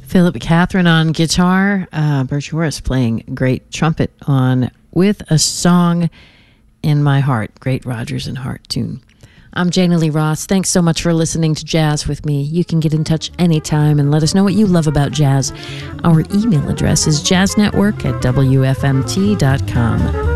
Philip Catherine on guitar, Bert Joris playing great trumpet on With a Song in My Heart. Great Rodgers and Hart tune. I'm Jana Lee Ross. Thanks so much for listening to Jazz with me. You can get in touch anytime and let us know what you love about jazz. Our email address is jazznetwork@wfmt.com.